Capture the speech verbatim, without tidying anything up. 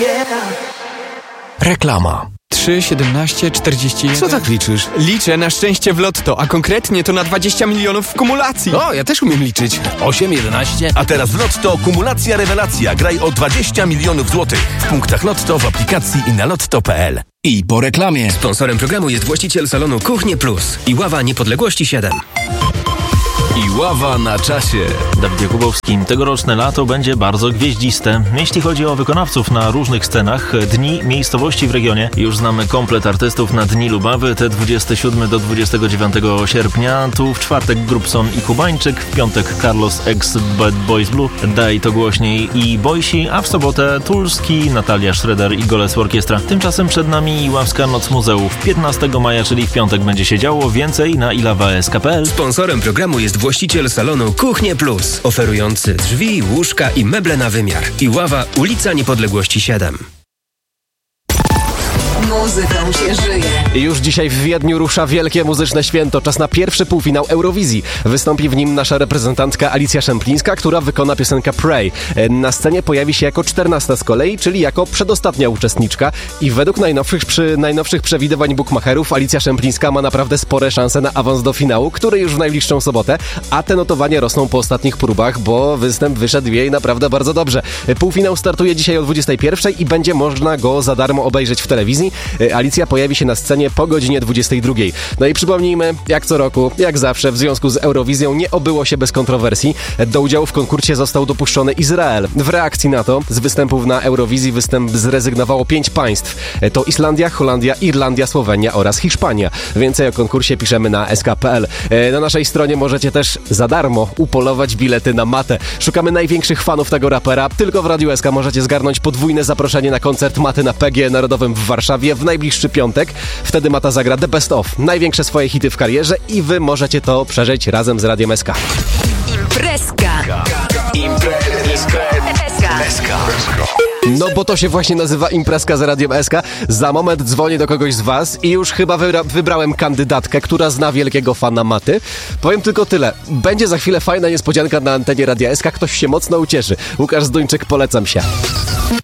Reklama. trzy, siedemnaście, czterdzieści jeden. Co tak liczysz? Liczę na szczęście w lotto, a konkretnie to na dwadzieścia milionów w kumulacji. O, ja też umiem liczyć. osiem, jedenaście. A teraz w Lotto kumulacja rewelacja. Graj o dwadzieścia milionów złotych. W punktach Lotto, w aplikacji i na lotto kropka p l. I po reklamie. Sponsorem programu jest właściciel salonu Kuchnie Plus i Ława Niepodległości siedem. I ława na czasie. Dawid Jakubowski. Tegoroczne lato będzie bardzo gwieździste. Jeśli chodzi o wykonawców na różnych scenach, dni, miejscowości w regionie, już znamy komplet artystów na Dni Lubawy, te dwudziestego siódmego do dwudziestego dziewiątego sierpnia. Tu w czwartek Grubson i Kubańczyk, w piątek Carlos X Bad Boys Blue, Daj to głośniej i Boysi, a w sobotę Tulski, Natalia Schroeder i Goles Orkiestra. Tymczasem przed nami Iławska Noc Muzeów. piętnastego maja, czyli w piątek, będzie się działo. Więcej na ilawa kropka es ka kropka pe el. Sponsorem programu jest właściciel salonu Kuchnie Plus, oferujący drzwi, łóżka i meble na wymiar. Iława, ulica Niepodległości siedem. Muzyką się żyje. Już dzisiaj w Wiedniu rusza wielkie muzyczne święto. Czas na pierwszy półfinał Eurowizji. Wystąpi w nim nasza reprezentantka Alicja Szemplińska, która wykona piosenkę Pray. Na scenie pojawi się jako czternasta z kolei, czyli jako przedostatnia uczestniczka. I według najnowszych, przy, najnowszych przewidywań bookmacherów Alicja Szemplińska ma naprawdę spore szanse na awans do finału, który już w najbliższą sobotę. A te notowania rosną po ostatnich próbach, bo występ wyszedł jej naprawdę bardzo dobrze. Półfinał startuje dzisiaj o dwudziestej pierwszej i będzie można go za darmo obejrzeć w telewizji. Alicja pojawi się na scenie po godzinie dwudziestej drugiej. No i przypomnijmy, jak co roku, jak zawsze w związku z Eurowizją nie obyło się bez kontrowersji. Do udziału w konkursie został dopuszczony Izrael. W reakcji na to z występów na Eurowizji występ zrezygnowało pięć państw. To Islandia, Holandia, Irlandia, Słowenia oraz Hiszpania. Więcej o konkursie piszemy na es ka kropka pe el. Na naszej stronie możecie też za darmo upolować bilety na Matę. Szukamy największych fanów tego rapera. Tylko w Radiu S K możecie zgarnąć podwójne zaproszenie na koncert Maty na P G Narodowym w Warszawie w najbliższy piątek. Wtedy Mata zagra The Best Of, największe swoje hity w karierze i wy możecie to przeżyć razem z Radiem S K. Imprezka. Imprezka. No bo to się właśnie nazywa imprezka z Radiem S K. Za moment dzwonię do kogoś z was i już chyba wybra- wybrałem kandydatkę, która zna wielkiego fana Maty. Powiem tylko tyle. Będzie za chwilę fajna niespodzianka na antenie Radia S K. Ktoś się mocno ucieszy. Łukasz Zduńczyk, polecam się.